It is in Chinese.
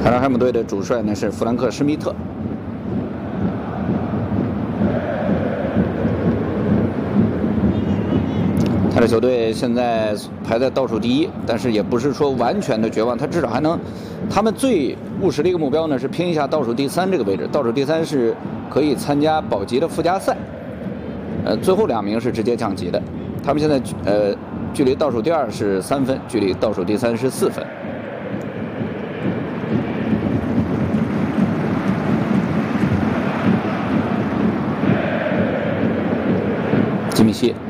塔特汉姆队的主帅呢是弗兰克·施密特。他的球队现在排在倒数第1，但是也不是说完全的绝望，他至少还能，他们最务实的一个目标呢是拼一下倒数第3这个位置，倒数第3是可以参加保级的附加赛，最后2名是直接降级的。他们现在距离倒数第2是3分，距离倒数第3是4分。基米希。